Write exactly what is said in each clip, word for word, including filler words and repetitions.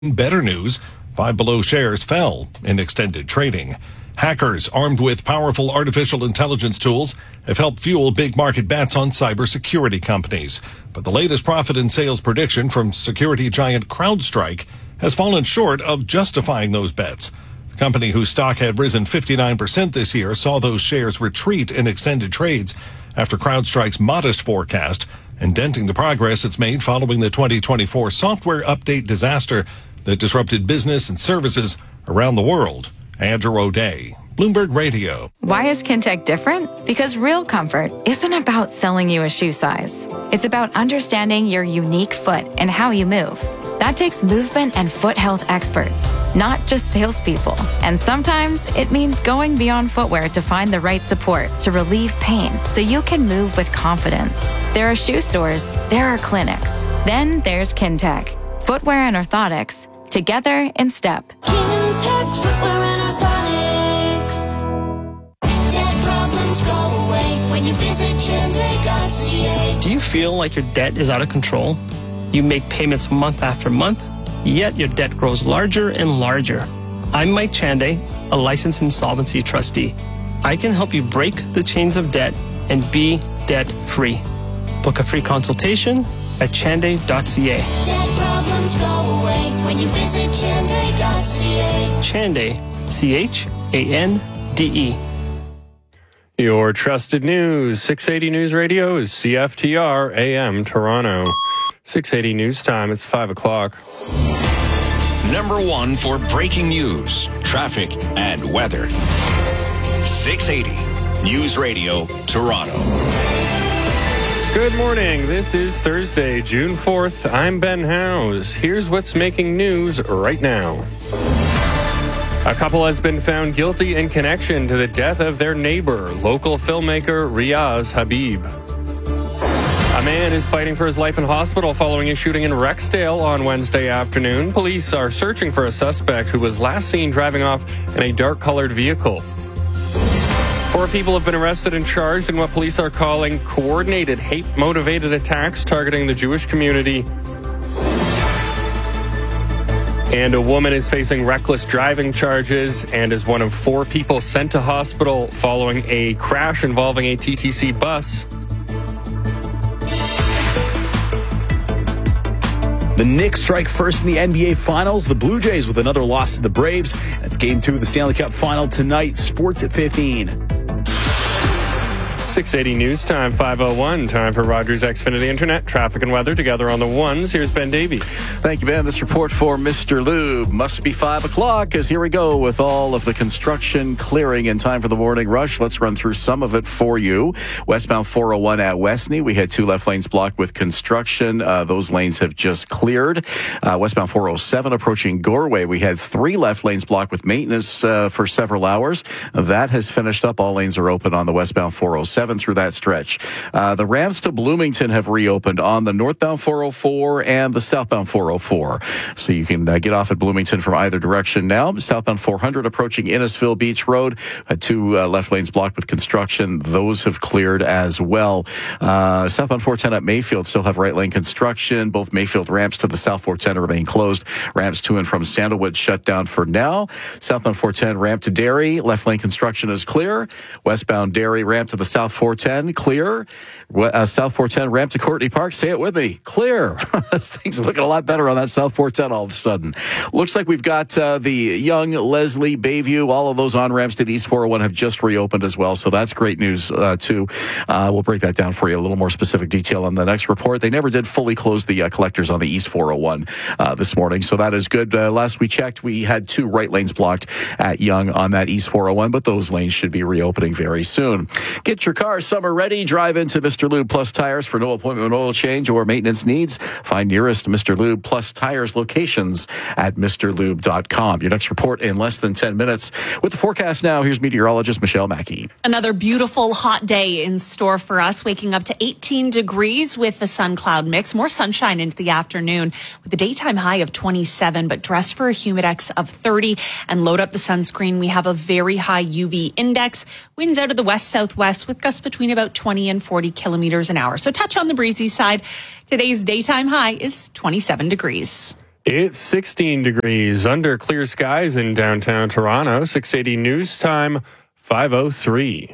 Better news, Five Below shares fell in extended trading. Hackers armed with powerful artificial intelligence tools have helped fuel big market bets on cybersecurity companies. But the latest profit and sales prediction from security giant CrowdStrike has fallen short of justifying those bets. The company, whose stock had risen fifty-nine percent this year, saw those shares retreat in extended trades after CrowdStrike's modest forecast and denting the progress it's made following the twenty twenty-four software update disaster that disrupted business and services around the world. Andrew O'Day, Bloomberg Radio. Why is Kintec different? Because real comfort isn't about selling you a shoe size. It's about understanding your unique foot and how you move. That takes movement and foot health experts, not just salespeople. And sometimes it means going beyond footwear to find the right support to relieve pain so you can move with confidence. There are shoe stores, there are clinics. Then there's Kintec. Footwear and orthotics, together in step. Kintec Footwear and Orthotics. Debt problems go away when you visit Chande dot c a. Do you feel like your debt is out of control? You make payments month after month, yet your debt grows larger and larger. I'm Mike Chande, a licensed insolvency trustee. I can help you break the chains of debt and be debt-free. Book a free consultation at Chande dot c a. Debt problems go away when you visit Chande dot c a. Chande, C H A N D E. Your trusted news, six eighty News Radio is C F T R A M Toronto. six eighty News Time, it's five o'clock. Number one for breaking news, traffic, and weather. six eighty News Radio, Toronto. Good morning. This is Thursday, June fourth. I'm Ben Howes. Here's what's making news right now. A couple has been found guilty in connection to the death of their neighbor, local filmmaker Riaz Habib. A man is fighting for his life in hospital following a shooting in Rexdale on Wednesday afternoon. Police are searching for a suspect who was last seen driving off in a dark-colored vehicle. Four people have been arrested and charged in what police are calling coordinated hate-motivated attacks targeting the Jewish community. And a woman is facing reckless driving charges and is one of four people sent to hospital following a crash involving a T T C bus. The Knicks strike first in the N B A Finals. The Blue Jays with another loss to the Braves. And it's game two of the Stanley Cup Final tonight. Sports at fifteen. six eighty News Time, five oh one. Time for Rogers Xfinity Internet. Traffic and weather together on the ones. Here's Ben Davey. Thank you, Ben. This report for Mister Lube must be five o'clock, as here we go with all of the construction clearing in time for the morning rush. Let's run through some of it for you. Westbound four oh one at Westney. We had two left lanes blocked with construction. Uh, those lanes have just cleared. Uh, westbound four oh seven approaching Goreway. We had three left lanes blocked with maintenance uh, for several hours. That has finished up. All lanes are open on the westbound four oh seven through that stretch. Uh, the ramps to Bloomington have reopened on the northbound four oh four and the southbound four oh four. So you can uh, get off at Bloomington from either direction now. Southbound four hundred approaching Innisfil Beach Road. Had two uh, left lanes blocked with construction. Those have cleared as well. Uh, southbound four ten at Mayfield still have right lane construction. Both Mayfield ramps to the South four ten remain closed. Ramps to and from Sandalwood shut down for now. Southbound four ten ramp to Derry. Left lane construction is clear. Westbound Derry ramp to the South four ten clear. Uh, South four ten ramp to Courtney Park. Say it with me. Clear. Things are looking a lot better on that South four ten all of a sudden. Looks like we've got uh, the Young, Leslie, Bayview. All of those on-ramps to the East four oh one have just reopened as well. So that's great news, uh, too. Uh, we'll break that down for you. A little more specific detail on the next report. They never did fully close the uh, collectors on the East four oh one uh, this morning. So that is good. Uh, last we checked, we had two right lanes blocked at Young on that East four oh one, but those lanes should be reopening very soon. Get your car summer ready. Drive into Mister Lube Plus Tires for no appointment oil change or maintenance needs. Find nearest Mister Lube Plus Tires locations at Mr Lube dot com. Your next report in less than ten minutes. With the forecast now, here's meteorologist Michelle Mackey. Another beautiful hot day in store for us, waking up to eighteen degrees with the sun-cloud mix. More sunshine into the afternoon with a daytime high of twenty-seven, but dress for a humidex of thirty and load up the sunscreen. We have a very high U V index. Winds out of the west-southwest with gusts between about twenty and forty kilometers an hour. So touch on the breezy side. Today's daytime high is twenty-seven degrees. It's sixteen degrees under clear skies in downtown Toronto. six eighty news time, five oh three.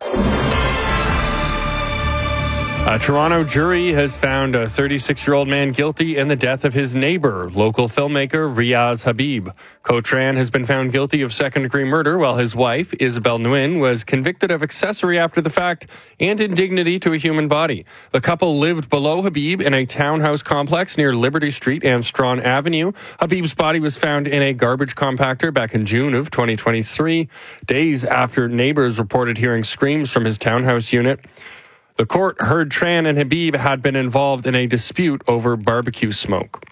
A Toronto jury has found a thirty-six-year-old man guilty in the death of his neighbor, local filmmaker Riaz Habib. Ko-Tran has been found guilty of second-degree murder, while his wife, Isabel Nguyen, was convicted of accessory after the fact and indignity to a human body. The couple lived below Habib in a townhouse complex near Liberty Street and Strawn Avenue. Habib's body was found in a garbage compactor back in June of twenty twenty-three, days after neighbors reported hearing screams from his townhouse unit. The court heard Tran and Habib had been involved in a dispute over barbecue smoke.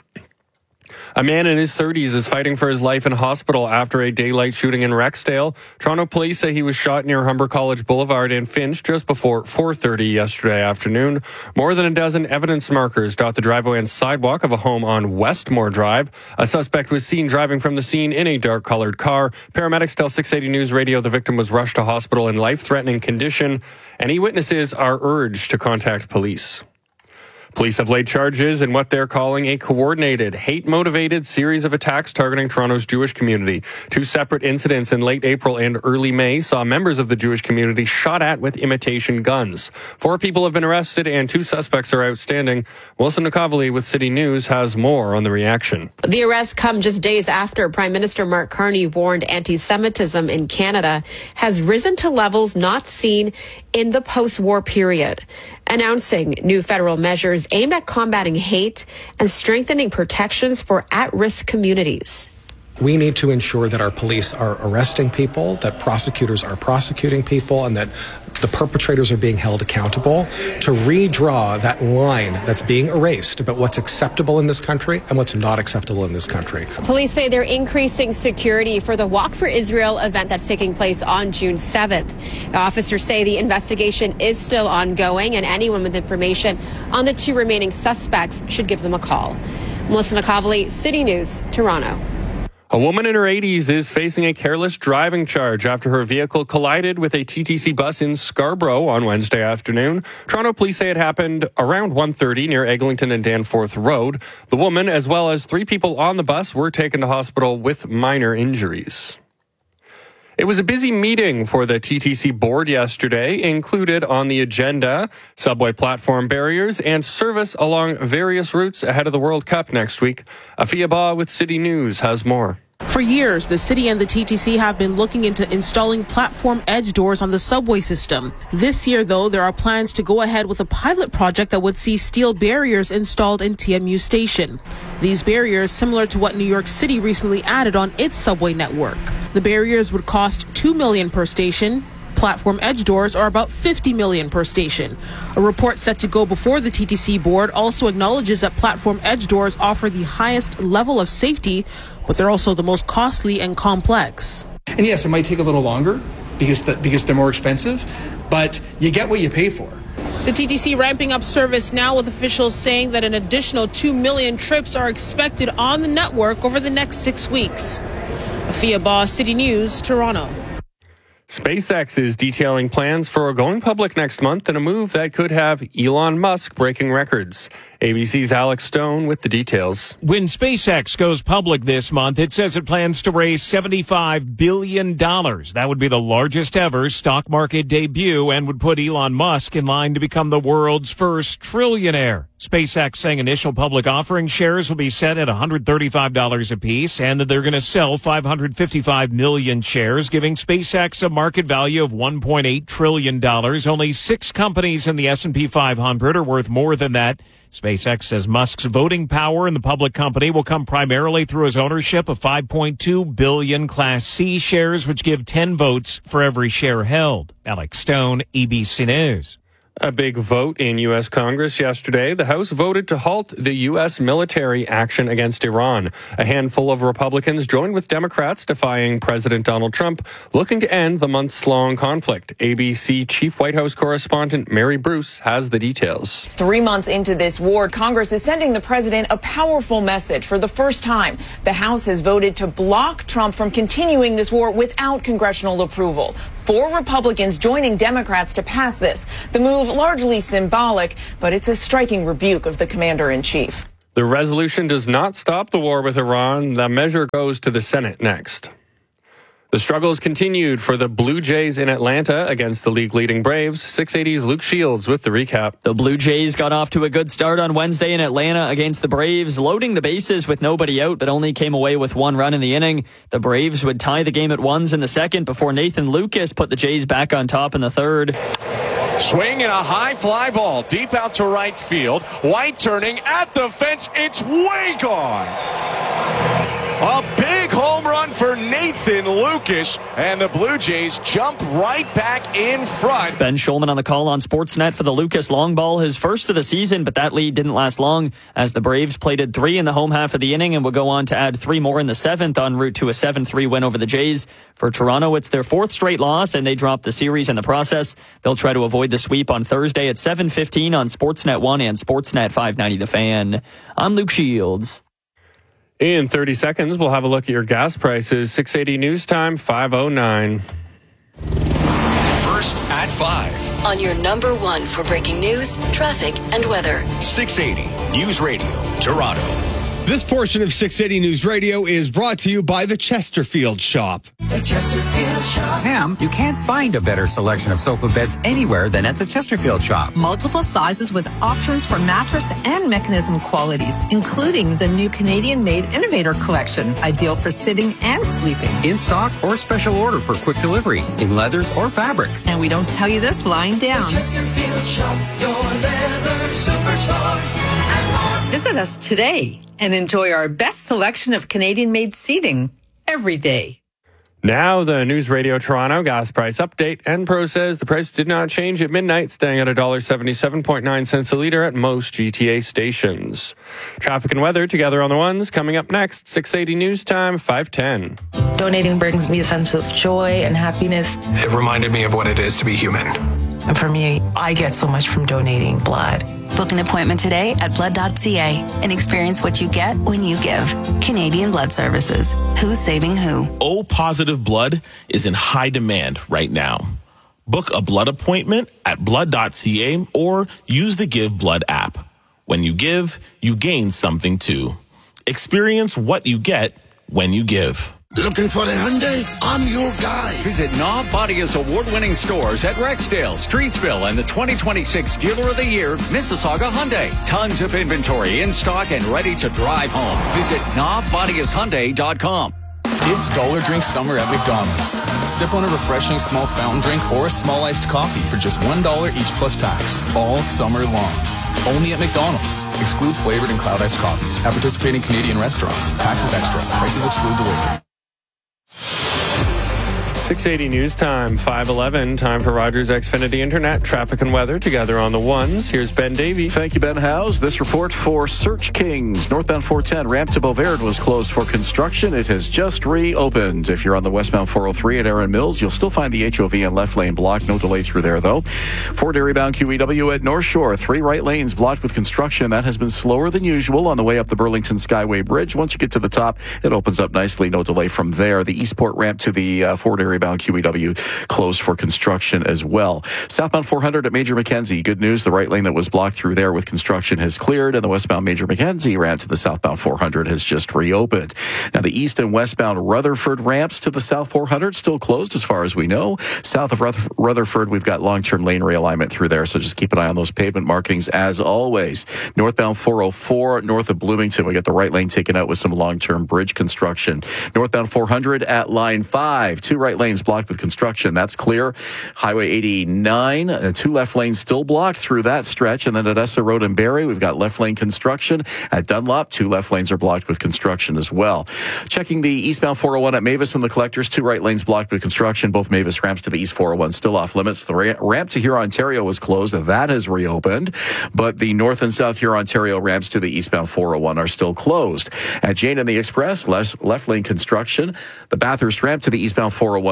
A man in his thirties is fighting for his life in hospital after a daylight shooting in Rexdale. Toronto police say he was shot near Humber College Boulevard in Finch just before four thirty yesterday afternoon. More than a dozen evidence markers dot the driveway and sidewalk of a home on Westmore Drive. A suspect was seen driving from the scene in a dark-colored car. Paramedics tell six eighty News Radio the victim was rushed to hospital in life-threatening condition. Any witnesses are urged to contact police. Police have laid charges in what they're calling a coordinated, hate-motivated series of attacks targeting Toronto's Jewish community. Two separate incidents in late April and early May saw members of the Jewish community shot at with imitation guns. Four people have been arrested and two suspects are outstanding. Melissa Nakavali with City News has more on the reaction. The arrests come just days after Prime Minister Mark Carney warned anti-Semitism in Canada has risen to levels not seen in the post-war period, announcing new federal measures aimed at combating hate and strengthening protections for at-risk communities. We need to ensure that our police are arresting people, that prosecutors are prosecuting people, and that the perpetrators are being held accountable to redraw that line that's being erased about what's acceptable in this country and what's not acceptable in this country. Police say they're increasing security for the Walk for Israel event that's taking place on June seventh. The officers say the investigation is still ongoing and anyone with information on the two remaining suspects should give them a call. Melissa Nakavali, City News, Toronto. A woman in her eighties is facing a careless driving charge after her vehicle collided with a T T C bus in Scarborough on Wednesday afternoon. Toronto police say it happened around one thirty near Eglinton and Danforth Road. The woman, as well as three people on the bus, were taken to hospital with minor injuries. It was a busy meeting for the T T C board yesterday. Included on the agenda, subway platform barriers and service along various routes ahead of the World Cup next week. Afia Ba with City News has more. For years, the city and the T T C have been looking into installing platform edge doors on the subway system. This year, though, there are plans to go ahead with a pilot project that would see steel barriers installed in T M U Station. These barriers, similar to what New York City recently added on its subway network. The barriers would cost two million dollars per station. Platform edge doors are about fifty million dollars per station. A report set to go before the T T C board also acknowledges that platform edge doors offer the highest level of safety, but they're also the most costly and complex. And yes, it might take a little longer because the, because they're more expensive, but you get what you pay for. The T T C ramping up service now, with officials saying that an additional two million trips are expected on the network over the next six weeks. Afia Ba, City News, Toronto. SpaceX is detailing plans for going public next month in a move that could have Elon Musk breaking records. A B C's Alex Stone with the details. When SpaceX goes public this month, it says it plans to raise seventy-five billion dollars. That would be the largest ever stock market debut and would put Elon Musk in line to become the world's first trillionaire. SpaceX saying initial public offering shares will be set at one hundred thirty-five dollars apiece and that they're going to sell five hundred fifty-five million shares, giving SpaceX a market value of one point eight trillion dollars. Only six companies in the S and P five hundred are worth more than that. SpaceX says Musk's voting power in the public company will come primarily through his ownership of five point two billion Class C shares, which give ten votes for every share held. Alex Stone, A B C News. A big vote in U S Congress yesterday. The House voted to halt the U S military action against Iran. A handful of Republicans joined with Democrats defying President Donald Trump, looking to end the months-long conflict. A B C Chief White House correspondent Mary Bruce has the details. Three months into this war, Congress is sending the president a powerful message. For the first time, the House has voted to block Trump from continuing this war without congressional approval. Four Republicans joining Democrats to pass this. The move largely symbolic, but it's a striking rebuke of the commander-in-chief. The resolution does not stop the war with Iran. The measure goes to the Senate next. The struggles continued for the Blue Jays in Atlanta against the league-leading Braves. six eighty's Luke Shields with the recap. The Blue Jays got off to a good start on Wednesday in Atlanta against the Braves, loading the bases with nobody out, but only came away with one run in the inning. The Braves would tie the game at ones in the second before Nathan Lucas put the Jays back on top in the third. Swing and a high fly ball deep out to right field. White turning at the fence. It's way gone. A big home run for Nathan Lucas, and the Blue Jays jump right back in front. Ben Schulman on the call on Sportsnet for the Lucas long ball, his first of the season, but that lead didn't last long as the Braves plated three in the home half of the inning and would go on to add three more in the seventh en route to a seven three win over the Jays. For Toronto, it's their fourth straight loss, and they dropped the series in the process. They'll try to avoid the sweep on Thursday at seven fifteen on Sportsnet one and Sportsnet five ninety The Fan. I'm Luke Shields. In thirty seconds, we'll have a look at your gas prices. six eighty News Time, five oh nine. First at five. On your number one for breaking news, traffic, and weather. six eighty News Radio, Toronto. This portion of six eighty News Radio is brought to you by the Chesterfield Shop. The Chesterfield Shop. Pam, you can't find a better selection of sofa beds anywhere than at the Chesterfield Shop. Multiple sizes with options for mattress and mechanism qualities, including the new Canadian-made Innovator Collection, ideal for sitting and sleeping. In stock or special order for quick delivery, in leathers or fabrics. And we don't tell you this lying down. The Chesterfield Shop, your leather superstar. Visit us today and enjoy our best selection of Canadian-made seating every day. Now, the News Radio Toronto gas price update. Enpro says the price did not change at midnight, staying at one dollar seventy-seven point nine cents a litre at most G T A stations. Traffic and weather together on the ones coming up next. six eighty News Time, five ten. Donating brings me a sense of joy and happiness. It reminded me of what it is to be human. And for me, I get so much from donating blood. Book an appointment today at blood dot c a and experience what you get when you give. Canadian Blood Services. Who's saving who? O positive blood is in high demand right now. Book a blood appointment at blood dot c a or use the Give Blood app. When you give, you gain something too. Experience what you get when you give. Looking for a Hyundai? I'm your guy. Visit Knob Bodia's award-winning stores at Rexdale, Streetsville, and the twenty twenty-six Dealer of the Year, Mississauga Hyundai. Tons of inventory in stock and ready to drive home. Visit knob bodias hyundai dot com. It's Dollar Drink Summer at McDonald's. Sip on a refreshing small fountain drink or a small iced coffee for just one dollar each plus tax, all summer long. Only at McDonald's. Excludes flavored and cloud iced coffees. At participating Canadian restaurants. Taxes extra. Prices exclude delivery. six eighty News Time, five eleven. Time for Rogers Xfinity Internet. Traffic and weather together on the ones. Here's Ben Davey. Thank you, Ben Howes. This report for Search Kings. Northbound four ten ramp to Beauverde was closed for construction. It has just reopened. If you're on the westbound four oh three at Erin Mills, you'll still find the H O V and left lane blocked. No delay through there, though. Fort Erie bound Q E W at North Shore. Three right lanes blocked with construction. That has been slower than usual on the way up the Burlington Skyway Bridge. Once you get to the top, it opens up nicely. No delay from there. The Eastport ramp to the uh, Fort Erie bound Q E W closed for construction as well. Southbound four hundred at Major Mackenzie. Good news, the right lane that was blocked through there with construction has cleared, and the westbound Major Mackenzie ramp to the southbound four hundred has just reopened. Now, the east and westbound Rutherford ramps to the south four hundred still closed as far as we know. South of Rutherford, we've got long-term lane realignment through there, so just keep an eye on those pavement markings as always. Northbound four oh four north of Bloomington, we got the right lane taken out with some long-term bridge construction. Northbound four hundred at line five, two right lanes blocked with construction. That's clear. Highway eighty-nine, uh, two left lanes still blocked through that stretch. And then at Essa Road and Barrie, we've got left lane construction. At Dunlop, two left lanes are blocked with construction as well. Checking the eastbound four oh one at Mavis and the Collectors, two right lanes blocked with construction. Both Mavis ramps to the east four oh one still off limits. The ra- ramp to Huron Ontario was closed. That has reopened. But the north and south Huron Ontario ramps to the eastbound four oh one are still closed. At Jane and the Express, less, left lane construction. The Bathurst ramp to the eastbound four oh one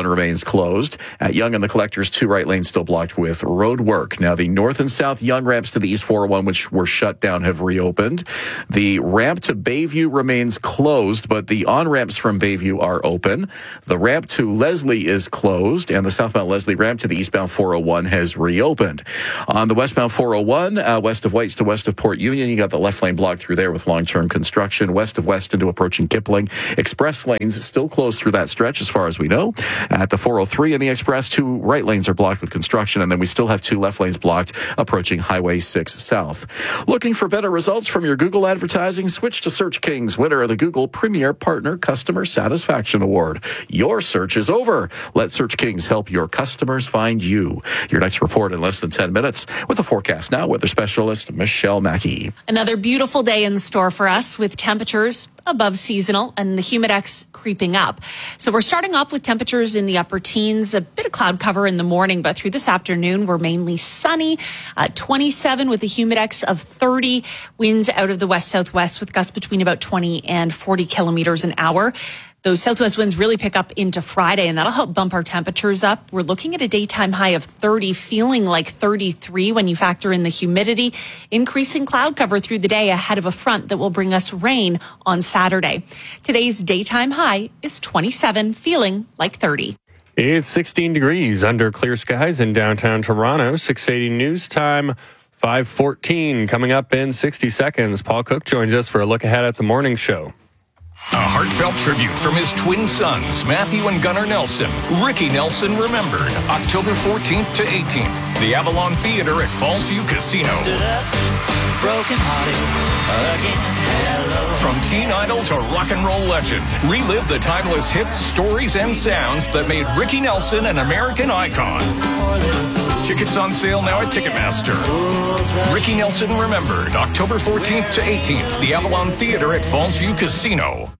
remains closed. At Yonge and the Collectors, two right lanes still blocked with road work. Now, the north and south Yonge ramps to the East four oh one, which were shut down, have reopened. The ramp to Bayview remains closed, but the on-ramps from Bayview are open. The ramp to Leslie is closed, and the southbound Leslie ramp to the eastbound four oh one has reopened. On the westbound four oh one, uh, west of Whites to west of Port Union, you got the left lane blocked through there with long-term construction. West of Weston to approaching Kipling. Express lanes still closed through that stretch as far as we know. At the four oh three and the Express, two right lanes are blocked with construction, and then we still have two left lanes blocked approaching Highway six South. Looking for better results from your Google advertising? Switch to Search Kings, winner of the Google Premier Partner Customer Satisfaction Award. Your search is over. Let Search Kings help your customers find you. Your next report in less than ten minutes with a forecast now. Weather specialist Michelle Mackey. Another beautiful day in store for us with temperatures above seasonal and the humidex creeping up. So we're starting off with temperatures in the upper teens, a bit of cloud cover in the morning, but through this afternoon, we're mainly sunny, uh, twenty-seven with a humidex of thirty, winds out of the west-southwest with gusts between about twenty and forty kilometers an hour. Those southwest winds really pick up into Friday, and that'll help bump our temperatures up. We're looking at a daytime high of thirty, feeling like thirty-three when you factor in the humidity. Increasing cloud cover through the day ahead of a front that will bring us rain on Saturday. Today's daytime high is twenty-seven, feeling like thirty. It's sixteen degrees under clear skies in downtown Toronto. six eighty News Time. five fourteen coming up in sixty seconds. Paul Cook joins us for a look ahead at the morning show. A heartfelt tribute from his twin sons, Matthew and Gunnar Nelson. Ricky Nelson remembered, October fourteenth to eighteenth. The Avalon Theater at Fallsview Casino. Stood up, broken hearted, again, hello. From teen idol to rock and roll legend, relive the timeless hits, stories, and sounds that made Ricky Nelson an American icon. Tickets on sale now at Ticketmaster. Ricky Nelson remembered, October fourteenth to eighteenth, the Avalon Theater at Fallsview Casino.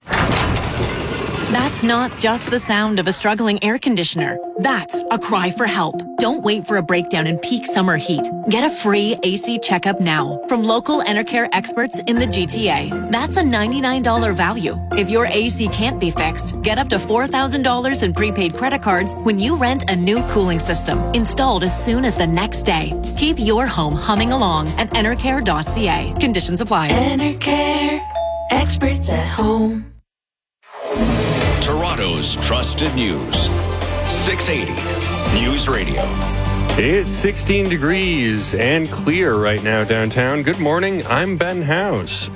That's not just the sound of a struggling air conditioner. That's a cry for help. Don't wait for a breakdown in peak summer heat. Get a free A C checkup now from local Enercare experts in the G T A. That's a ninety-nine dollars value. If your A C can't be fixed, get up to four thousand dollars in prepaid credit cards when you rent a new cooling system, installed as soon as the next day. Keep your home humming along at enercare dot c a. Conditions apply. Enercare, experts at home. Toronto's trusted news. six eighty News Radio. It's sixteen degrees and clear right now downtown. Good morning. I'm Ben House.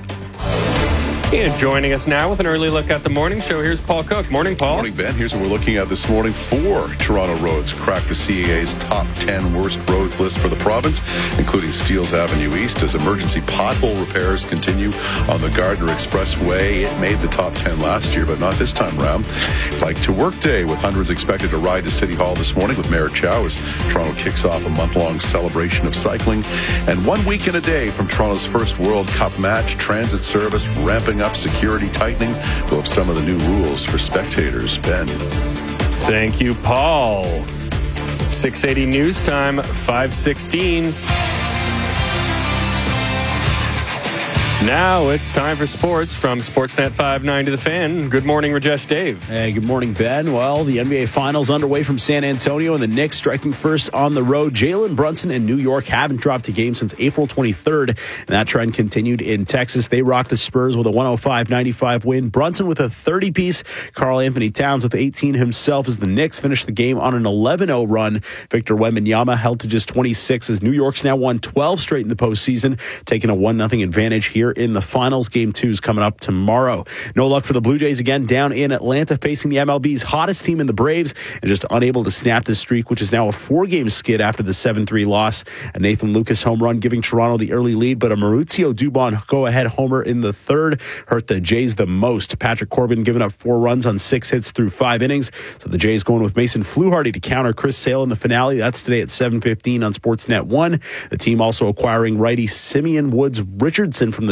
And joining us now with an early look at the morning show, here's Paul Cook. Morning, Paul. Morning, Ben. Here's what we're looking at this morning. Four Toronto roads cracked the C A A's top ten worst roads list for the province, including Steeles Avenue East, as emergency pothole repairs continue on the Gardner Expressway. It made the top ten last year, but not this time around. Like to work day, with hundreds expected to ride to City Hall this morning with Mayor Chow as Toronto kicks off a month-long celebration of cycling. And one week and a day from Toronto's first World Cup match, transit service ramping up, security tightening. We'll have some of the new rules for spectators. Ben. Thank you, Paul. six eighty News Time, five sixteen. Now it's time for sports from Sportsnet five ninety The Fan. Good morning, Rajesh Dave. Hey, good morning, Ben. Well, the N B A Finals underway from San Antonio, and the Knicks striking first on the road. Jalen Brunson and New York haven't dropped a game since April twenty-third, and that trend continued in Texas. They rocked the Spurs with a one oh five ninety-five win. Brunson with a thirty-piece. Karl Anthony Towns with eighteen himself as the Knicks finished the game on an eleven oh run. Victor Wembanyama held to just twenty-six as New York's now won twelve straight in the postseason, taking a one nothing advantage here in the finals. Game two is coming up tomorrow. No luck for the Blue Jays again down in Atlanta, facing the M L B's hottest team in the Braves, and just unable to snap this streak, which is now a four-game skid after the seven three loss. A Nathan Lucas home run giving Toronto the early lead, but a Mauricio Dubon go-ahead homer in the third hurt the Jays the most. Patrick Corbin giving up four runs on six hits through five innings, so the Jays going with Mason Fluharty to counter Chris Sale in the finale. That's today at seven fifteen on Sportsnet one. The team also acquiring righty Simeon Woods Richardson from the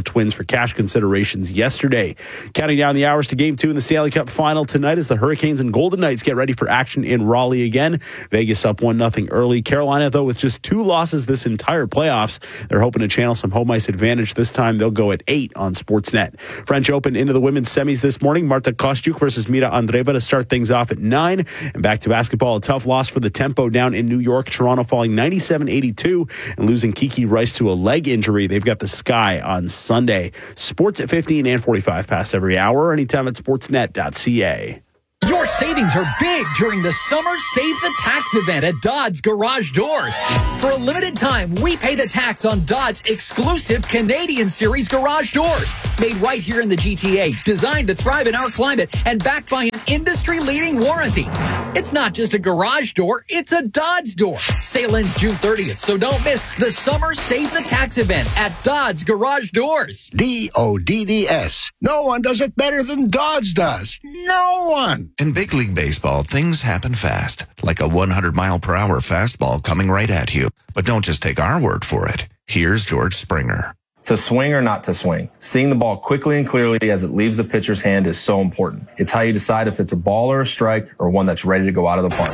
Twins for cash considerations yesterday. Counting down the hours to Game two in the Stanley Cup Final tonight as the Hurricanes and Golden Knights get ready for action in Raleigh again. Vegas up one nothing early. Carolina, though, with just two losses this entire playoffs, they're hoping to channel some home ice advantage. This time they'll go at eight on Sportsnet. French Open into the women's semis this morning. Marta Kostyuk versus Mira Andreeva to start things off at nine. And back to basketball, a tough loss for the Tempo down in New York. Toronto falling ninety-seven eighty-two and losing Kiki Rice to a leg injury. They've got the Sky on Sunday. Sports at fifteen and forty-five past every hour. Anytime at sportsnet dot c a. Your savings are big during the Summer Save the Tax event at Dodds Garage Doors. For a limited time, we pay the tax on Dodds' exclusive Canadian Series garage doors. Made right here in the G T A, designed to thrive in our climate, and backed by an industry-leading warranty. It's not just a garage door, it's a Dodds door. Sale ends June thirtieth, so don't miss the Summer Save the Tax event at Dodds Garage Doors. D O D D S. No one does it better than Dodds does. No one. In Big League Baseball, things happen fast, like a one hundred mile per hour fastball coming right at you. But don't just take our word for it. Here's George Springer. To swing or not to swing, seeing the ball quickly and clearly as it leaves the pitcher's hand is so important. It's how you decide if it's a ball or a strike or one that's ready to go out of the park.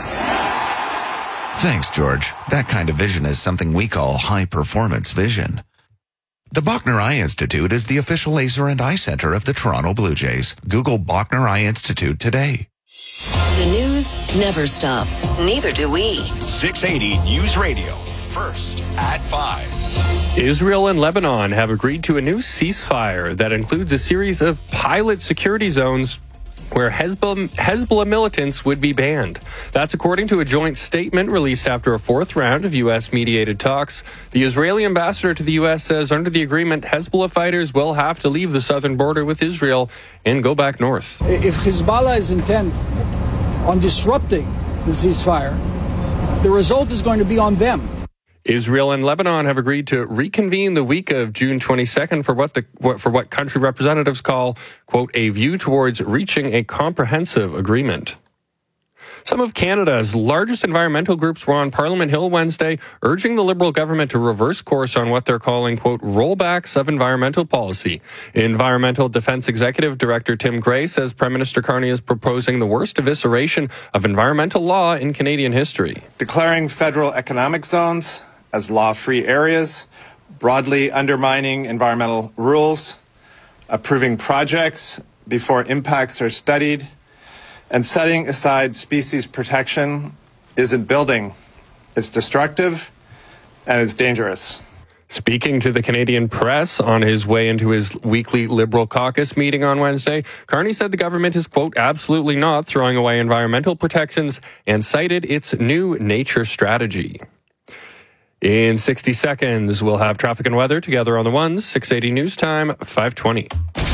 Thanks, George. That kind of vision is something we call high-performance vision. The Bachner Eye Institute is the official laser and eye center of the Toronto Blue Jays. Google Bachner Eye Institute today. The news never stops. Neither do we. six eighty News Radio. First at five. Israel and Lebanon have agreed to a new ceasefire that includes a series of pilot security zones where Hezbollah, Hezbollah militants would be banned. That's according to a joint statement released after a fourth round of U S-mediated talks. The Israeli ambassador to the U S says under the agreement, Hezbollah fighters will have to leave the southern border with Israel and go back north. If Hezbollah is intent on disrupting the ceasefire, the result is going to be on them. Israel and Lebanon have agreed to reconvene the week of June twenty-second for what the for what country representatives call, quote, a view towards reaching a comprehensive agreement. Some of Canada's largest environmental groups were on Parliament Hill Wednesday, urging the Liberal government to reverse course on what they're calling, quote, rollbacks of environmental policy. Environmental Defense Executive Director Tim Gray says Prime Minister Carney is proposing the worst evisceration of environmental law in Canadian history. Declaring federal economic zones as law-free areas, broadly undermining environmental rules, approving projects before impacts are studied, and setting aside species protection isn't building. It's destructive and it's dangerous. Speaking to the Canadian press on his way into his weekly Liberal caucus meeting on Wednesday, Carney said the government is, quote, absolutely not throwing away environmental protections and cited its new nature strategy. In sixty seconds, we'll have traffic and weather together on the ones. six eighty News Time, five twenty.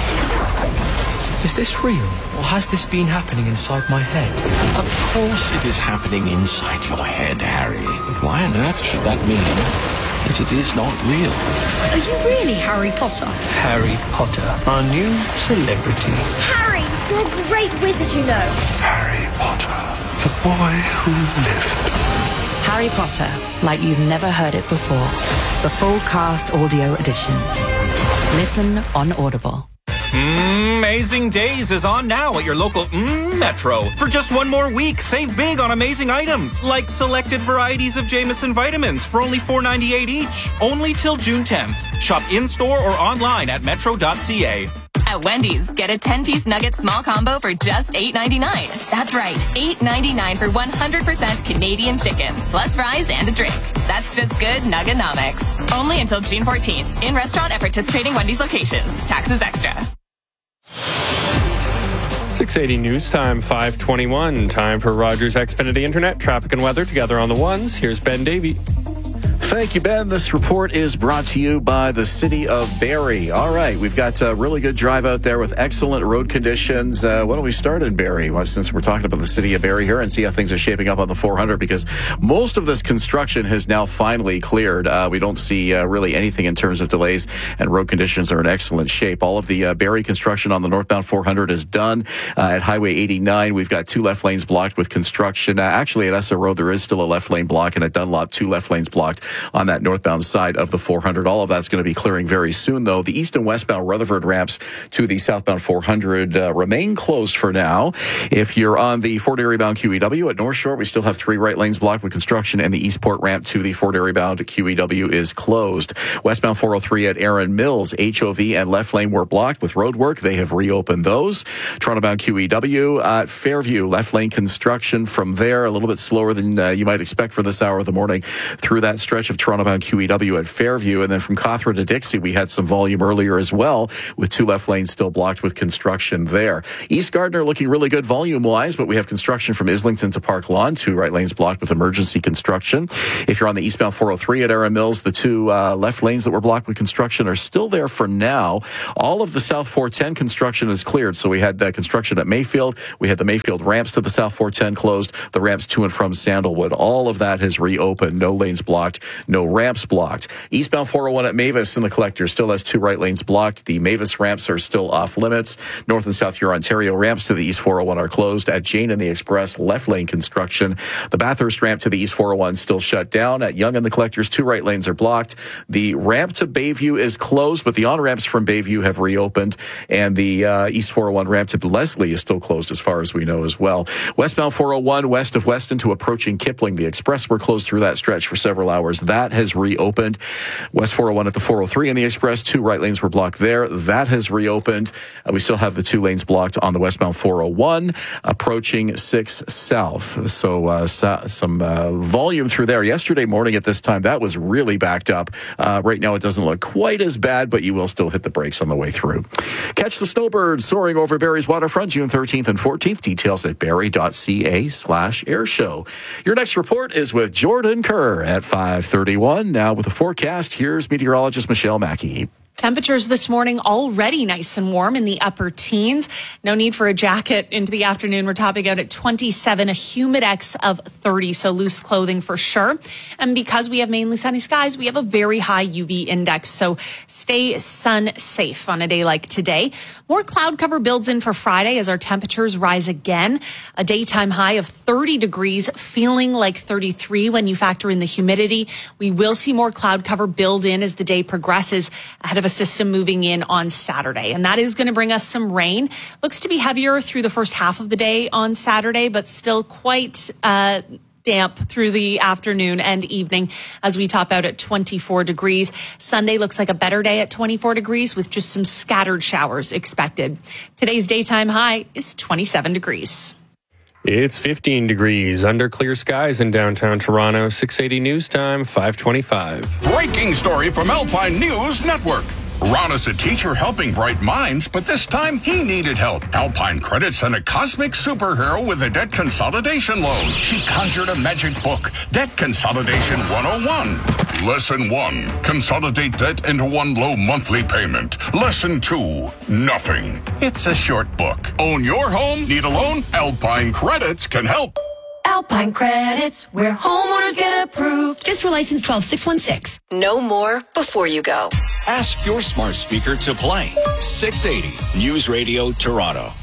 Is this real, or has this been happening inside my head? Of course it is happening inside your head, Harry. But why on earth should that mean that it is not real? Are you really Harry Potter? Harry Potter, our new celebrity. Harry, you're a great wizard, you know. Harry Potter, the boy who lived. Harry Potter, like you've never heard it before. The full cast audio editions. Listen on Audible. Amazing Days is on now at your local mm, Metro. For just one more week, save big on amazing items, like selected varieties of Jameson vitamins for only four ninety-eight each. Only till June tenth. Shop in-store or online at metro dot c a. At Wendy's, get a ten-piece nugget small combo for just eight ninety-nine. That's right, eight ninety-nine for one hundred percent Canadian chicken, plus fries and a drink. That's just good Nugganomics. Only until June fourteenth. In restaurant at participating Wendy's locations. Taxes extra. six eighty News Time, five twenty-one. Time for Rogers Xfinity Internet, traffic and weather together on the ones. Here's Ben Davey. Thank you, Ben. This report is brought to you by the city of Barrie. All right, we've got a really good drive out there with excellent road conditions. Uh, why don't we start in Barrie, well, since we're talking about the city of Barrie here, and see how things are shaping up on the four hundred, because most of this construction has now finally cleared. Uh, we don't see uh, really anything in terms of delays, and road conditions are in excellent shape. All of the uh, Barrie construction on the northbound four hundred is done. Uh, at Highway eighty-nine, we've got two left lanes blocked with construction. Uh, actually, at Essa Road, there is still a left lane block, and at Dunlop, two left lanes blocked on that northbound side of the four hundred. All of that's going to be clearing very soon, though. The east and westbound Rutherford ramps to the southbound four hundred uh, remain closed for now. If you're on the Fort Erie bound Q E W at North Shore, we still have three right lanes blocked with construction, and the Eastport ramp to the Fort Erie bound Q E W is closed. Westbound four oh three at Erin Mills, H O V and left lane were blocked with road work. They have reopened those. Toronto bound Q E W at Fairview, left lane construction from there, a little bit slower than uh, you might expect for this hour of the morning through that stretch of Toronto bound Q E W at Fairview. And then from Cawthra to Dixie, we had some volume earlier as well, with two left lanes still blocked with construction there. East Gardner looking really good volume wise, but we have construction from Islington to Park Lawn, two right lanes blocked with emergency construction. If you're on the eastbound four oh three at Erin Mills, the two uh, left lanes that were blocked with construction are still there for now. All of the South four ten construction is cleared. So we had uh, construction at Mayfield. We had the Mayfield ramps to the South four ten closed, the ramps to and from Sandalwood. All of that has reopened. No lanes blocked, no ramps blocked. Eastbound four oh one at Mavis in the Collector still has two right lanes blocked. The Mavis ramps are still off limits. North and South Huron Ontario ramps to the East four oh one are closed. At Jane and the Express, left lane construction. The Bathurst ramp to the East four oh one still shut down. At Yonge and the Collectors, two right lanes are blocked. The ramp to Bayview is closed, but the on-ramps from Bayview have reopened, and the uh, East four oh one ramp to Leslie is still closed as far as we know as well. Westbound four oh one west of Weston to approaching Kipling. The Express were closed through that stretch for several hours. That has reopened. West four oh one at the four oh three and the Express, two right lanes were blocked there. That has reopened. Uh, we still have the two lanes blocked on the westbound four oh one approaching six South. So uh, so, some uh, volume through there. Yesterday morning at this time, that was really backed up. Uh, right now, it doesn't look quite as bad, but you will still hit the brakes on the way through. Catch the snowbirds soaring over Barrie's waterfront June thirteenth and fourteenth. Details at barrie.ca slash air show. Your next report is with Jordan Kerr at five thirty-one. Now with the forecast, here's meteorologist Michelle Mackey. Temperatures this morning already nice and warm in the upper teens. No need for a jacket into the afternoon. We're topping out at twenty-seven, a humidex of thirty, so loose clothing for sure. And because we have mainly sunny skies, we have a very high U V index, so stay sun safe on a day like today. More cloud cover builds in for Friday as our temperatures rise again. A daytime high of thirty degrees, feeling like thirty-three when you factor in the humidity. We will see more cloud cover build in as the day progresses ahead of a system moving in on Saturday, and that is going to bring us some rain. Looks to be heavier through the first half of the day on Saturday, but still quite uh, damp through the afternoon and evening as we top out at twenty-four degrees. Sunday looks like a better day at twenty-four degrees with just some scattered showers expected. Today's daytime high is twenty-seven degrees. It's fifteen degrees under clear skies in downtown Toronto. six eighty News Time, five twenty-five. Breaking story from Alpine News Network. Ron is a teacher helping bright minds, but this time he needed help. Alpine Credit sent a cosmic superhero with a debt consolidation loan. She conjured a magic book, Debt Consolidation one oh one. Lesson one, consolidate debt into one low monthly payment. Lesson two, nothing. It's a short book. Own your home? Need a loan? Alpine Credits can help. Alpine Credits, where homeowners get approved. Just for license twelve six one six. Know more before you go. Ask your smart speaker to play six eighty News Radio Toronto.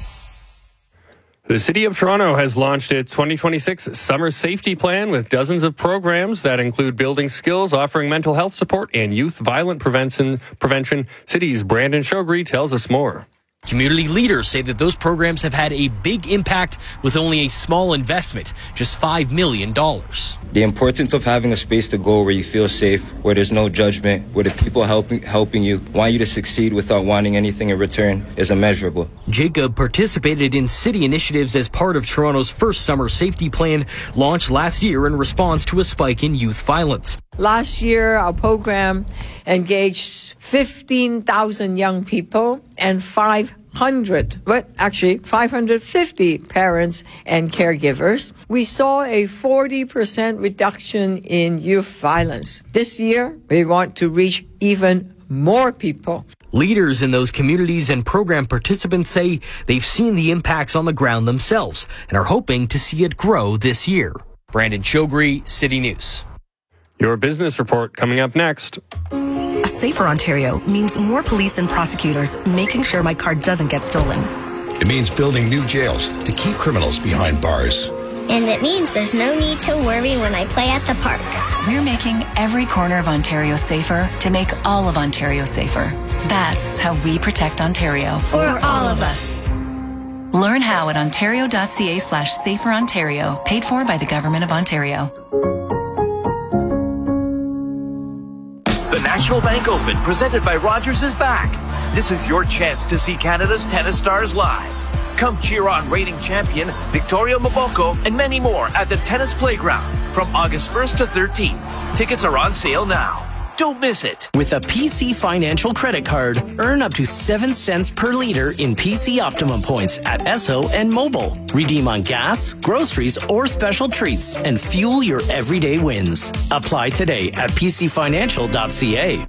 The City of Toronto has launched its twenty twenty-six Summer Safety Plan with dozens of programs that include building skills, offering mental health support, and youth violent prevention. prevention. City's Brandon Shogri tells us more. Community leaders say that those programs have had a big impact with only a small investment, just five million dollars. The importance of having a space to go where you feel safe, where there's no judgment, where the people helping helping you want you to succeed without wanting anything in return is immeasurable. Jacob participated in city initiatives as part of Toronto's first summer safety plan, launched last year in response to a spike in youth violence. Last year, our program engaged fifteen thousand young people and five hundred, but actually five hundred fifty parents and caregivers. We saw a forty percent reduction in youth violence. This year, we want to reach even more people. Leaders in those communities and program participants say they've seen the impacts on the ground themselves and are hoping to see it grow this year. Brandon Shogri, City News. Your business report coming up next. A safer Ontario means more police and prosecutors making sure my car doesn't get stolen. It means building new jails to keep criminals behind bars. And it means there's no need to worry when I play at the park. We're making every corner of Ontario safer to make all of Ontario safer. That's how we protect Ontario. For all of us. Learn how at ontario.ca slash safer Ontario. Paid for by the Government of Ontario. The National Bank Open, presented by Rogers, is back. This is your chance to see Canada's tennis stars live. Come cheer on reigning champion Victoria Mboko and many more at the Tennis Playground from August first to thirteenth. Tickets are on sale now. Don't miss it. With a P C Financial credit card, earn up to seven cents per liter in P C Optimum points at Esso and Mobile. Redeem on gas, groceries, or special treats and fuel your everyday wins. Apply today at p c financial dot c a.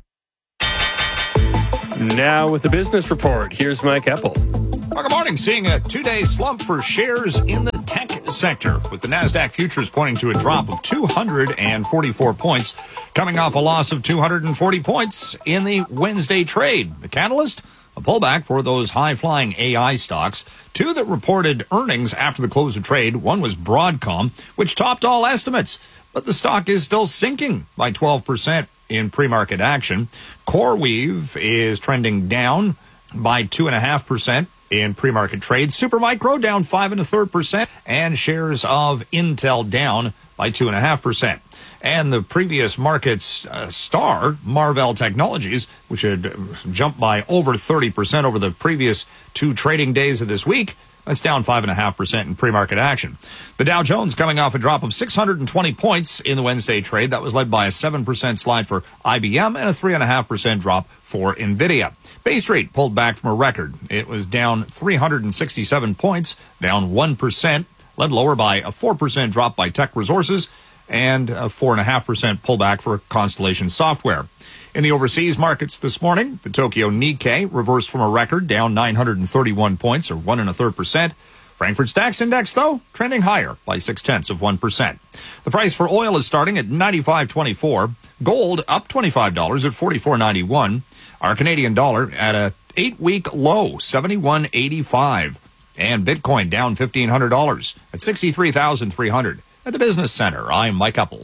Now with the business report, here's Mike Eppel. Well, good morning. Seeing a two-day slump for shares in the tech sector, with the NASDAQ futures pointing to a drop of two hundred forty-four points, coming off a loss of two hundred forty points in the Wednesday trade. The catalyst? A pullback for those high-flying A I stocks. Two that reported earnings after the close of trade. One was Broadcom, which topped all estimates, but the stock is still sinking by twelve percent in pre-market action. CoreWeave is trending down by two point five percent. In pre-market trade. Supermicro down five and a third percent, and shares of Intel down by two and a half percent. And the previous market's uh, star, Marvell Technologies, which had jumped by over thirty percent over the previous two trading days of this week, that's down five and a half percent in pre-market action. The Dow Jones coming off a drop of six hundred twenty points in the Wednesday trade. That was led by a seven percent slide for I B M and a three and a half percent drop for Nvidia. Bay Street pulled back from a record. It was down three hundred sixty-seven points, down one percent, led lower by a four percent drop by Tech Resources and a four point five percent pullback for Constellation Software. In the overseas markets this morning, the Tokyo Nikkei reversed from a record, down nine hundred thirty-one points, or one and a third percent. Frankfurt's DAX index, though, trending higher by six tenths of one percent. The price for oil is starting at ninety-five twenty-four. Gold up twenty-five dollars at forty-four ninety-one. Our Canadian dollar at a eight-week low, seventy-one eighty-five. And Bitcoin down fifteen hundred dollars at sixty-three thousand three hundred dollars. At the Business Center, I'm Mike Eppel.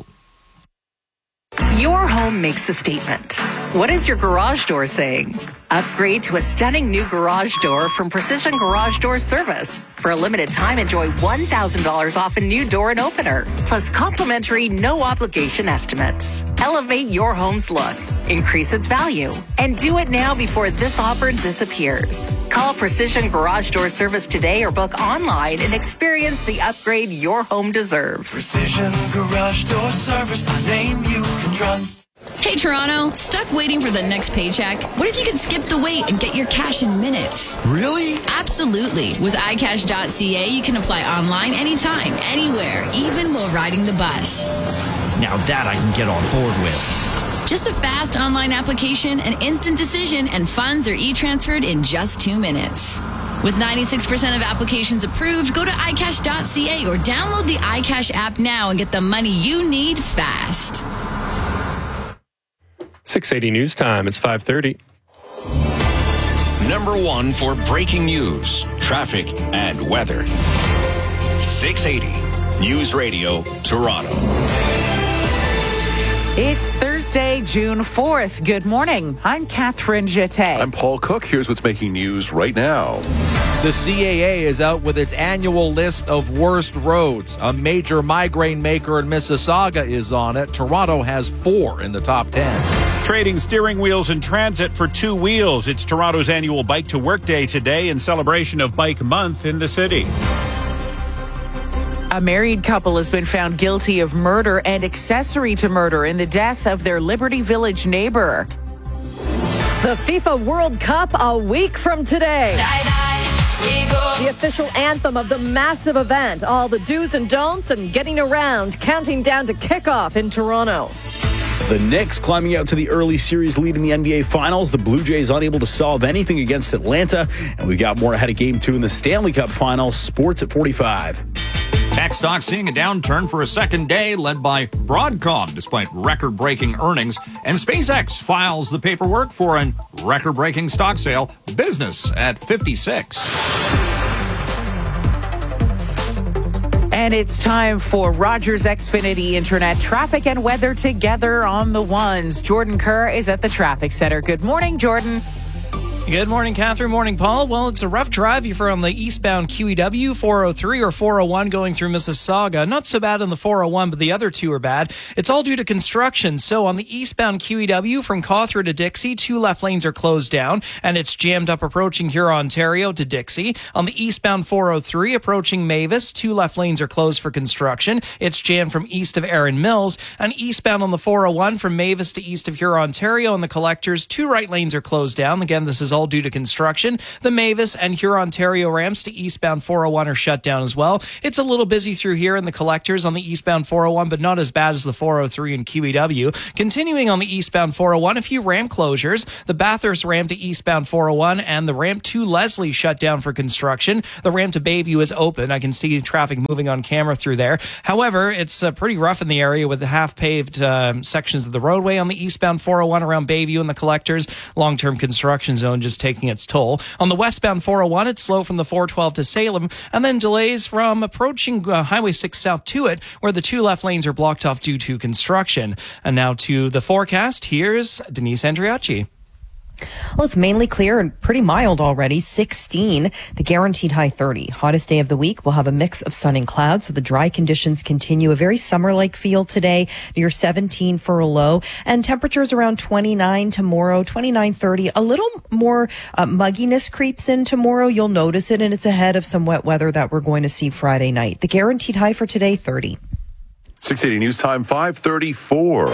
Your home makes a statement. What is your garage door saying? Upgrade to a stunning new garage door from Precision Garage Door Service. For a limited time, enjoy one thousand dollars off a new door and opener, plus complimentary no-obligation estimates. Elevate your home's look, increase its value, and do it now before this offer disappears. Call Precision Garage Door Service today or book online and experience the upgrade your home deserves. Precision Garage Door Service, the name you can trust. Hey, Toronto, stuck waiting for the next paycheck? What if you could skip the wait and get your cash in minutes? Really? Absolutely. With i cash dot c a, you can apply online anytime, anywhere, even while riding the bus. Now that I can get on board with. Just a fast online application, an instant decision, and funds are e-transferred in just two minutes. With ninety-six percent of applications approved, go to i cash dot c a or download the iCash app now and get the money you need fast. six eighty News Time. It's five thirty. Number one for breaking news, traffic, and weather. six eighty News Radio, Toronto. It's Thursday, June fourth. Good morning. I'm Catherine Jeté. I'm Paul Cook. Here's what's making news right now. The C A A is out with its annual list of worst roads. A major migraine maker in Mississauga is on it. Toronto has four in the top ten. Trading steering wheels in transit for two wheels. It's Toronto's annual Bike to Work Day today in celebration of Bike Month in the city. A married couple has been found guilty of murder and accessory to murder in the death of their Liberty Village neighbor. The FIFA World Cup a week from today. The official anthem of the massive event. All the do's and don'ts and getting around, counting down to kickoff in Toronto. The Knicks climbing out to the early series lead in the N B A Finals. The Blue Jays unable to solve anything against Atlanta. And we've got more ahead of Game two in the Stanley Cup Finals. Sports at forty-five. Tech stocks seeing a downturn for a second day, led by Broadcom, despite record-breaking earnings. And SpaceX files the paperwork for a record-breaking stock sale. Business at fifty-six. And it's time for Rogers Xfinity Internet traffic and weather together on the ones. Jordan Kerr is at the traffic center. Good morning, Jordan. Good morning, Catherine. Morning, Paul. Well, it's a rough drive if you're on the eastbound Q E W, four oh three or four oh one going through Mississauga. Not so bad on the four oh one, but the other two are bad. It's all due to construction. So on the eastbound Q E W from Cawthra to Dixie, two left lanes are closed down, and it's jammed up approaching Huron, Ontario to Dixie. On the eastbound four oh three approaching Mavis, two left lanes are closed for construction. It's jammed from east of Erin Mills. And eastbound on the four oh one from Mavis to east of Huron, Ontario and the collectors, two right lanes are closed down. Again, this is all due to construction. The Mavis and Huron, Ontario ramps to eastbound four oh one are shut down as well. It's a little busy through here in the collectors on the eastbound four oh one, but not as bad as the four oh three and Q E W. Continuing on the eastbound four oh one, a few ramp closures. The Bathurst ramp to eastbound four oh one and the ramp to Leslie shut down for construction. The ramp to Bayview is open. I can see traffic moving on camera through there. However, it's uh, pretty rough in the area with the half-paved uh, sections of the roadway on the eastbound four oh one around Bayview and the collectors. Long-term construction zone just taking its toll. On the westbound four oh one, it's slow from the four twelve to Salem, and then delays from approaching uh, Highway six south to it, where the two left lanes are blocked off due to construction. And now to the forecast, here's Denise Andriacci. Well, it's mainly clear and pretty mild already. sixteen, the guaranteed high thirty. Hottest day of the week. We'll have a mix of sun and clouds, so the dry conditions continue. A very summer-like feel today, near seventeen for a low, and temperatures around twenty-nine tomorrow, twenty-nine, thirty. A little more uh, mugginess creeps in tomorrow. You'll notice it, and it's ahead of some wet weather that we're going to see Friday night. The guaranteed high for today, thirty. six eighty News Time, five thirty-four.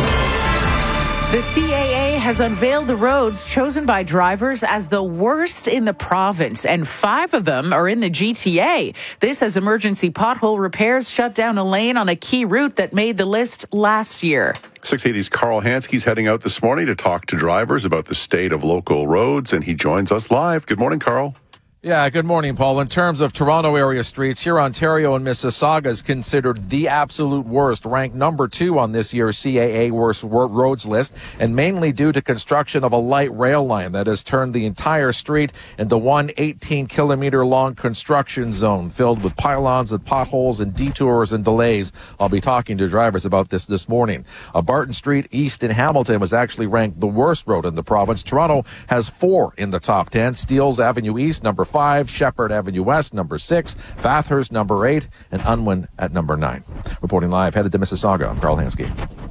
The C A A has unveiled the roads chosen by drivers as the worst in the province, and five of them are in the G T A. This as emergency pothole repairs shut down a lane on a key route that made the list last year. six eighty's Carl Hansky's heading out this morning to talk to drivers about the state of local roads, and he joins us live. Good morning, Carl. Yeah, good morning, Paul. In terms of Toronto area streets, here Ontario and Mississauga is considered the absolute worst, ranked number two on this year's C A A worst roads list, and mainly due to construction of a light rail line that has turned the entire street into one eighteen kilometer long construction zone filled with pylons and potholes and detours and delays. I'll be talking to drivers about this this morning. Uh, Barton Street East in Hamilton was actually ranked the worst road in the province. Toronto has four in the top ten. Steeles Avenue East, number five. Five, Shepherd Avenue West, number six, Bathurst, number eight, and Unwin at number nine. Reporting live, headed to Mississauga, I'm Carl Hansky.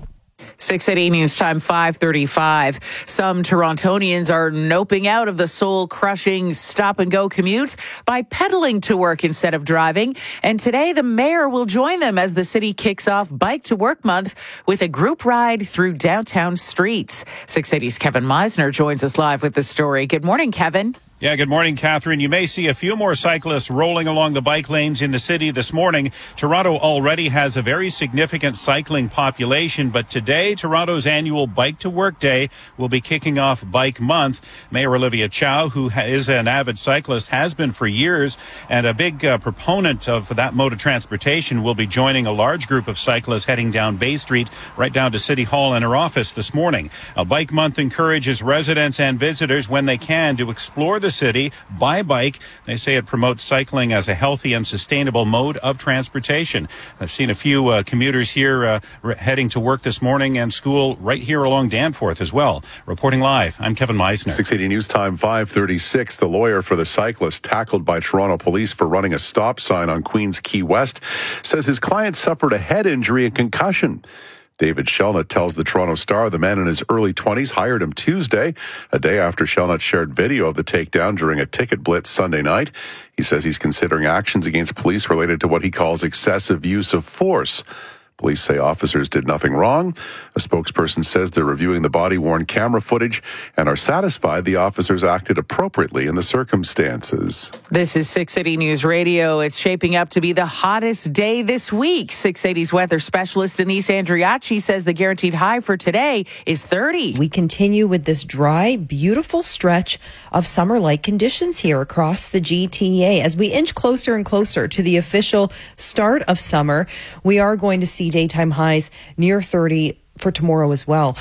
six eighty News Time, five thirty-five. Some Torontonians are noping out of the soul-crushing stop-and-go commute by pedaling to work instead of driving. And today, the mayor will join them as the city kicks off Bike to Work Month with a group ride through downtown streets. six eighty's Kevin Meisner joins us live with the story. Good morning, Kevin. Yeah, good morning, Catherine. You may see a few more cyclists rolling along the bike lanes in the city this morning. Toronto already has a very significant cycling population, but today, Toronto's annual Bike to Work Day will be kicking off Bike Month. Mayor Olivia Chow, who is an avid cyclist, has been for years, and a big uh, proponent of that mode of transportation, will be joining a large group of cyclists heading down Bay Street, right down to City Hall and her office this morning. A Bike Month encourages residents and visitors, when they can, to explore the city by bike. They say it promotes cycling as a healthy and sustainable mode of transportation. I've seen a few uh, commuters here uh, re- heading to work this morning and school right here along Danforth as well. Reporting live, I'm Kevin Meisner. six eighty News Time, five thirty-six. The lawyer for the cyclist tackled by Toronto police for running a stop sign on Queens Quay West says his client suffered a head injury and concussion. David Shelnut tells the Toronto Star the man in his early twenties hired him Tuesday, a day after Shelnut shared video of the takedown during a ticket blitz Sunday night. He says he's considering actions against police related to what he calls excessive use of force. Police say officers did nothing wrong. A spokesperson says they're reviewing the body-worn camera footage and are satisfied the officers acted appropriately in the circumstances. This is six eighty News Radio. It's shaping up to be the hottest day this week. six eighty's weather specialist Denise Andriacci says the guaranteed high for today is thirty. We continue with this dry, beautiful stretch of summer-like conditions here across the G T A. As we inch closer and closer to the official start of summer, we are going to see daytime highs near thirty for tomorrow as well.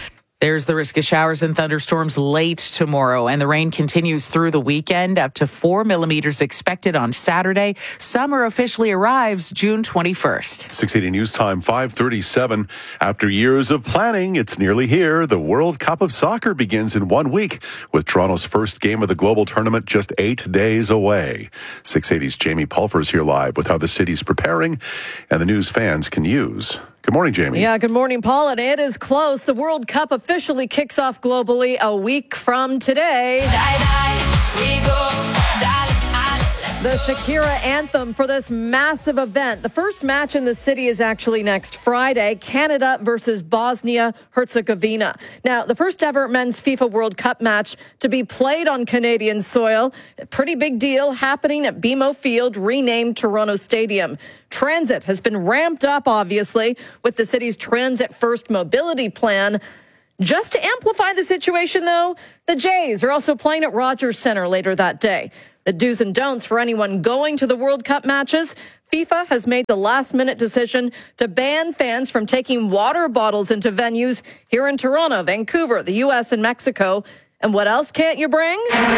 There's the risk of showers and thunderstorms late tomorrow, and the rain continues through the weekend. Up to four millimeters expected on Saturday. Summer officially arrives June twenty-first. six eighty News Time, five thirty-seven. After years of planning, it's nearly here. The World Cup of Soccer begins in one week, with Toronto's first game of the global tournament just eight days away. six eighty's Jamie Pulfer is here live with how the city's preparing and the news fans can use. Good morning, Jamie. Yeah, good morning, Paul. And it is close. The World Cup officially kicks off globally a week from today. Die, die, we go. The Shakira anthem for this massive event. The first match in the city is actually next Friday, Canada versus Bosnia-Herzegovina. Now, the first ever men's FIFA World Cup match to be played on Canadian soil. A pretty big deal happening at B M O Field, renamed Toronto Stadium. Transit has been ramped up, obviously, with the city's Transit First mobility plan. Just to amplify the situation, though, the Jays are also playing at Rogers Centre later that day. The do's and don'ts for anyone going to the World Cup matches. FIFA has made the last-minute decision to ban fans from taking water bottles into venues here in Toronto, Vancouver, the U S, and Mexico. And what else can't you bring?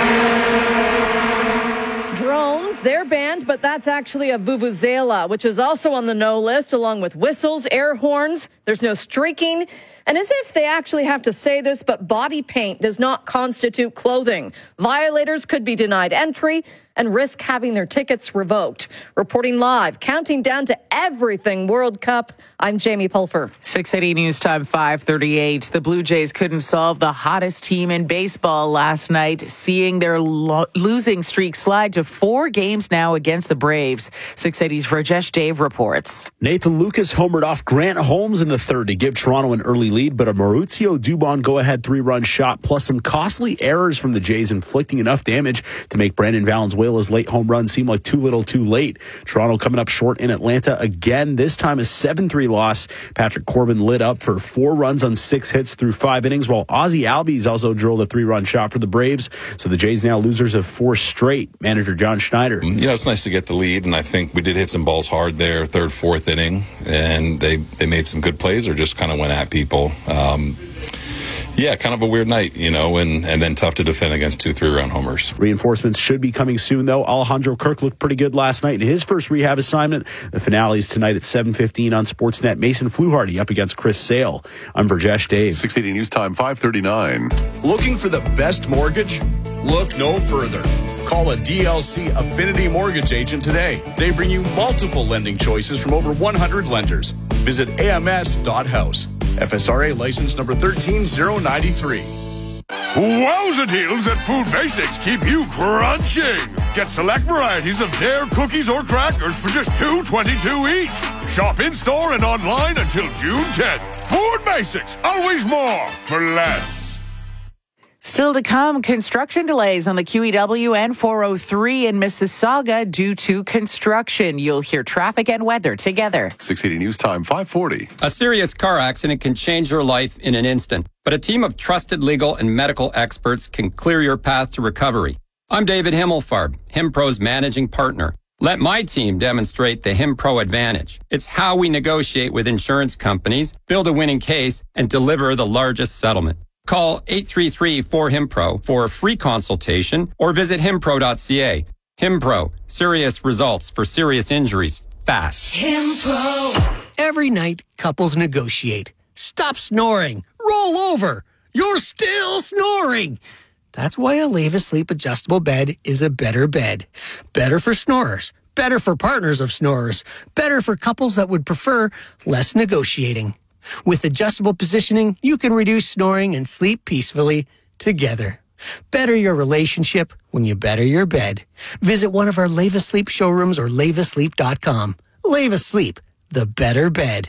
Drones, they're banned, but that's actually a vuvuzela, which is also on the no list, along with whistles, air horns. There's no streaking. And as if they actually have to say this, but body paint does not constitute clothing. Violators could be denied entry and risk having their tickets revoked. Reporting live, counting down to everything World Cup, I'm Jamie Pulfer. six eighty News Time, five thirty-eight. The Blue Jays couldn't solve the hottest team in baseball last night, seeing their lo- losing streak slide to four games now against the Braves. six eighty's Rajesh Dave reports. Nathan Lucas homered off Grant Holmes in the third to give Toronto an early lead, but a Mauricio Dubon go-ahead three-run shot, plus some costly errors from the Jays, inflicting enough damage to make Brandon Valenzuela's late home run seem like too little too late. Toronto coming up short in Atlanta again, this time a seven three loss. Patrick Corbin lit up for four runs on six hits through five innings, while Ozzie Albies also drilled a three-run shot for the Braves. So the Jays now losers of four straight. Manager John Schneider. You know, it's nice to get the lead, and I think we did hit some balls hard there, third, fourth inning, and they, they made some good plays or just kind of went at people. Um, Yeah, kind of a weird night, you know, and, and then tough to defend against two three-run homers. Reinforcements should be coming soon, though. Alejandro Kirk looked pretty good last night in his first rehab assignment. The finale is tonight at seven fifteen on Sportsnet. Mason Fluharty up against Chris Sale. I'm Rajesh Dave. six eighty News Time, five thirty-nine. Looking for the best mortgage? Look no further. Call a D L C Affinity Mortgage agent today. They bring you multiple lending choices from over one hundred lenders. Visit A M S dot house. F S R A license number one three zero nine three. Wowza deals at Food Basics keep you crunching. Get select varieties of Dare cookies or crackers for just two twenty-two each. Shop in-store and online until June tenth. Food Basics, always more for less. Still to come, construction delays on the Q E W and four oh three in Mississauga due to construction. You'll hear traffic and weather together. six eighty News Time, five forty. A serious car accident can change your life in an instant, but a team of trusted legal and medical experts can clear your path to recovery. I'm David Himmelfarb, HimPro's managing partner. Let my team demonstrate the HimPro advantage. It's how we negotiate with insurance companies, build a winning case, and deliver the largest settlement. Call eight three three, four, HIMPRO for a free consultation or visit himpro dot c a. HimPro, serious results for serious injuries, fast. HimPro. Every night, couples negotiate. Stop snoring. Roll over. You're still snoring. That's why a Leva Sleep adjustable bed is a better bed. Better for snorers. Better for partners of snorers. Better for couples that would prefer less negotiating. With adjustable positioning, you can reduce snoring and sleep peacefully together. Better your relationship when you better your bed. Visit one of our Leva Sleep showrooms or leva sleep dot com. Leva Sleep, the better bed.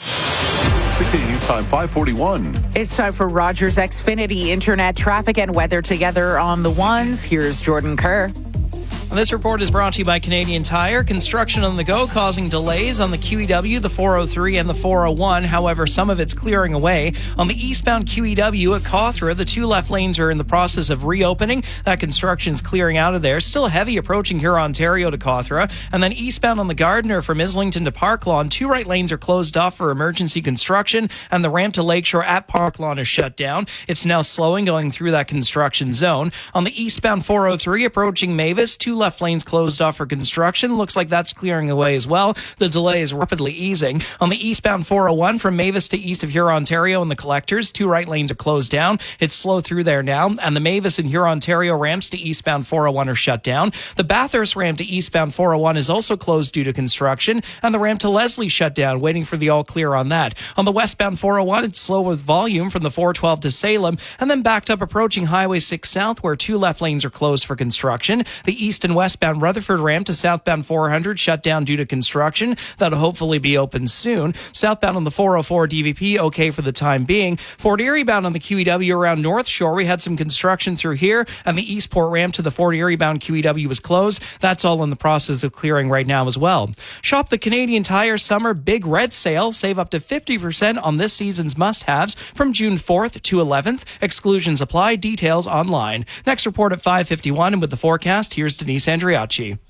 six eighty News Time, five forty-one. It's time for Rogers Xfinity Internet traffic and weather together on the ones. Here's Jordan Kerr. This report is brought to you by Canadian Tire. Construction on the go causing delays on the Q E W, the four oh three, and the four oh one. However, some of it's clearing away. On the eastbound Q E W at Cawthra, the two left lanes are in the process of reopening. That construction's clearing out of there. Still heavy approaching here, Ontario to Cawthra. And then eastbound on the Gardiner from Islington to Park Lawn, two right lanes are closed off for emergency construction, and the ramp to Lakeshore at Park Lawn is shut down. It's now slowing going through that construction zone. On the eastbound four oh three approaching Mavis, two left lanes closed off for construction. Looks like that's clearing away as well. The delay is rapidly easing. On the eastbound four oh one from Mavis to east of Hurontario and the Collectors, two right lanes are closed down. It's slow through there now. And the Mavis and Hurontario ramps to eastbound four oh one are shut down. The Bathurst ramp to eastbound four oh one is also closed due to construction. And the ramp to Leslie shut down, waiting for the all clear on that. On the westbound four oh one, it's slow with volume from the four twelve to Salem, and then backed up approaching Highway six South, where two left lanes are closed for construction. The east and westbound Rutherford ramp to southbound four hundred shut down due to construction. That'll hopefully be open soon. Southbound on the four oh four D V P, okay for the time being. Fort Erie bound on the Q E W around North Shore, we had some construction through here, and the Eastport ramp to the Fort Erie bound Q E W was closed. That's all in the process of clearing right now as well. Shop the Canadian Tire Summer Big Red Sale. Save up to fifty percent on this season's must-haves from June fourth to eleventh. Exclusions apply. Details online. Next report at five fifty-one, and with the forecast, here's Denise Andriacci.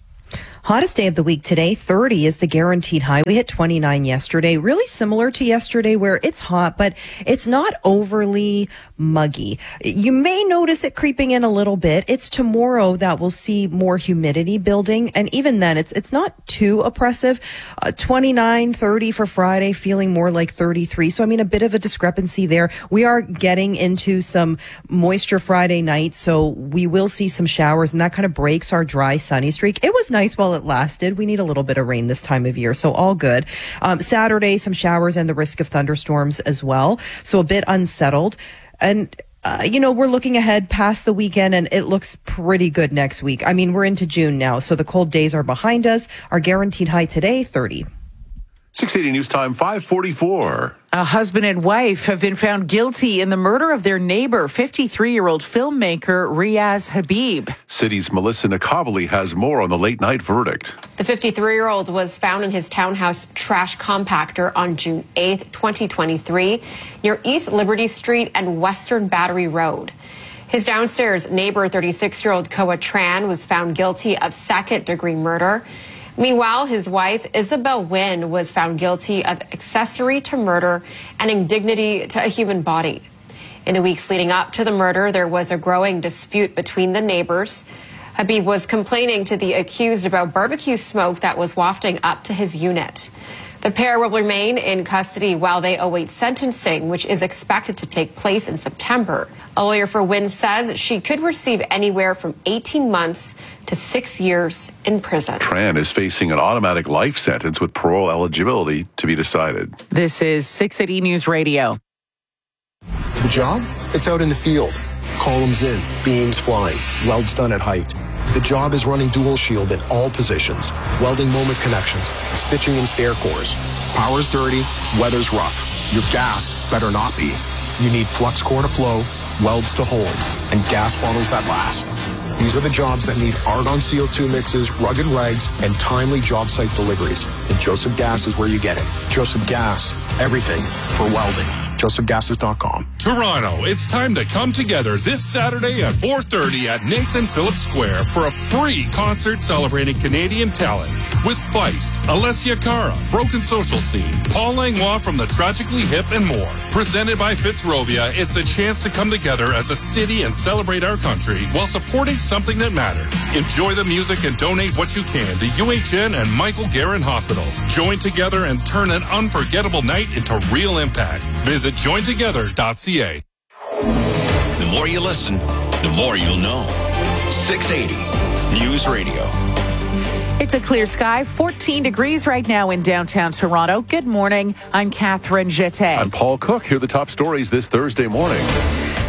Hottest day of the week today, thirty is the guaranteed high. We hit twenty-nine yesterday, really similar to yesterday where it's hot, but it's not overly muggy. You may notice it creeping in a little bit. It's tomorrow that we'll see more humidity building, and even then it's it's not too oppressive. Uh, twenty-nine, thirty for Friday, feeling more like thirty-three. So I mean, a bit of a discrepancy there. We are getting into some moisture Friday night, so we will see some showers, and that kind of breaks our dry sunny streak. It was nice while it lasted. We need a little bit of rain this time of year, so all good. Um, Saturday, some showers and the risk of thunderstorms as well, so a bit unsettled. And Uh, you know, we're looking ahead past the weekend, and it looks pretty good next week. I mean, we're into June now, so the cold days are behind us. Our guaranteed high today, thirty. six eighty News Time, five forty-four. A husband and wife have been found guilty in the murder of their neighbor, fifty-three-year-old filmmaker Riaz Habib. City's Melissa Nakabali has more on the late-night verdict. The fifty-three-year-old was found in his townhouse trash compactor on June eighth, twenty twenty-three, near East Liberty Street and Western Battery Road. His downstairs neighbor, thirty-six-year-old Koa Tran, was found guilty of second-degree murder. Meanwhile, his wife, Isabel Wynn, was found guilty of accessory to murder and indignity to a human body. In the weeks leading up to the murder, there was a growing dispute between the neighbors. Habib was complaining to the accused about barbecue smoke that was wafting up to his unit. The pair will remain in custody while they await sentencing, which is expected to take place in September. A lawyer for Wynn says she could receive anywhere from eighteen months to six years in prison. Tran is facing an automatic life sentence with parole eligibility to be decided. This is six eighty News Radio. The job? It's out in the field. Columns in, beams flying, welds done at height. The job is running dual shield in all positions, welding moment connections, stitching in stair cores. Power's dirty, weather's rough. Your gas better not be. You need flux core to flow, welds to hold, and gas bottles that last. These are the jobs that need Argon C O two mixes, rugged regs, and timely job site deliveries. And Joseph Gas is where you get it. Joseph Gas, everything for welding. joseph gases dot com. Toronto, it's time to come together this Saturday at four thirty at Nathan Phillips Square for a free concert celebrating Canadian talent with Feist, Alessia Cara, Broken Social Scene, Paul Langlois from the Tragically Hip, and more. Presented by Fitzrovia, it's a chance to come together as a city and celebrate our country while supporting something that matters. Enjoy the music and donate what you can to U H N and Michael Garron Hospitals. Join together and turn an unforgettable night into real impact. Visit join together dot c a. The more you listen, the more you'll know. six eighty News Radio. It's a clear sky, fourteen degrees right now in downtown Toronto. Good morning. I'm Catherine Jeté. I'm Paul Cook. Here are the top stories this Thursday morning.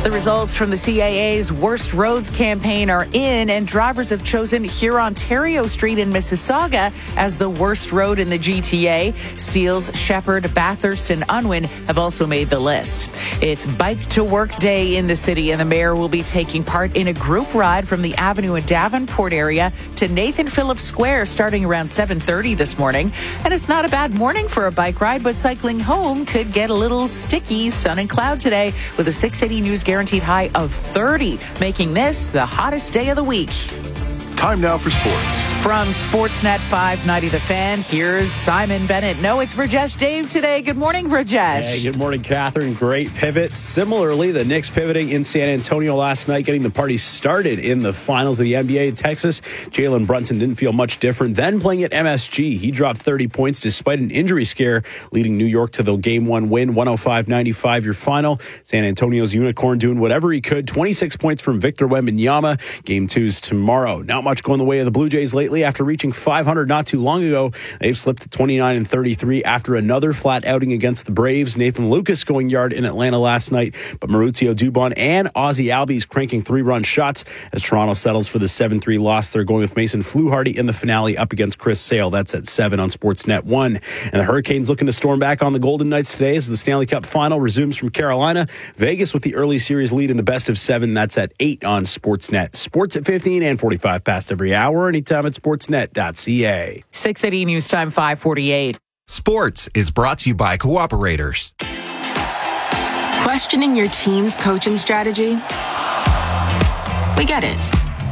The results from the C A A's Worst Roads campaign are in, and drivers have chosen Hurontario Street in Mississauga as the worst road in the G T A. Steeles, Shepherd, Bathurst, and Unwin have also made the list. It's Bike to Work Day in the city, and the mayor will be taking part in a group ride from the Avenue and Davenport area to Nathan Phillips Square starting around seven thirty this morning. And it's not a bad morning for a bike ride, but cycling home could get a little sticky. Sun and cloud today with a six eighty News guaranteed high of thirty, making this the hottest day of the week. Time now for sports. From Sportsnet five ninety The Fan, here's Simon Bennett. No, it's Rajesh Dave today. Good morning, Rajesh. Hey, good morning, Catherine. Great pivot. Similarly, the Knicks pivoting in San Antonio last night, getting the party started in the finals of the N B A in Texas. Jalen Brunson didn't feel much different than playing at M S G. He dropped thirty points despite an injury scare, leading New York to the game one win, one oh five ninety-five, your final. San Antonio's Unicorn doing whatever he could. twenty-six points from Victor Wembanyama. Game two's tomorrow. Not much going the way of the Blue Jays lately. After reaching five hundred not too long ago, they've slipped to twenty-nine and thirty-three after another flat outing against the Braves. Nathan Lucas going yard in Atlanta last night, but Maurizio Dubon and Ozzie Albies cranking three-run shots as Toronto settles for the seven three loss. They're going with Mason Fluharty in the finale up against Chris Sale. That's at seven on Sportsnet one. And the Hurricanes looking to storm back on the Golden Knights today as the Stanley Cup final resumes from Carolina. Vegas with the early series lead in the best of seven. That's at eight on Sportsnet. Sports at fifteen and forty-five past every hour, anytime at sportsnet dot c a. six eighty News Time five forty-eight. Sports is brought to you by Cooperators. Questioning your team's coaching strategy? We get it.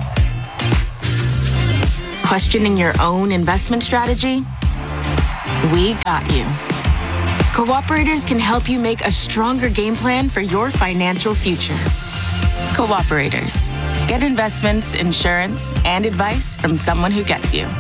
Questioning your own investment strategy? We got you. Cooperators can help you make a stronger game plan for your financial future. Cooperators. Get investments, insurance, and advice from someone who gets you.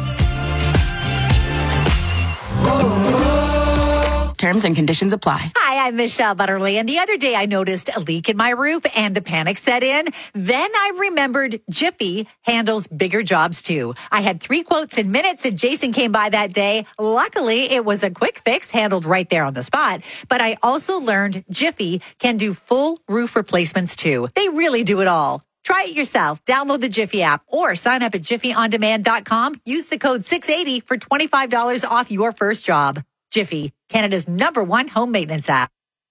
Terms and conditions apply. Hi, I'm Michelle Butterly, and the other day I noticed a leak in my roof and the panic set in. Then I remembered Jiffy handles bigger jobs too. I had three quotes in minutes and Jason came by that day. Luckily, it was a quick fix handled right there on the spot. But I also learned Jiffy can do full roof replacements too. They really do it all. Try it yourself. Download the Jiffy app or sign up at jiffy on demand dot com. Use the code six eighty for twenty-five dollars off your first job. Jiffy, Canada's number one home maintenance app.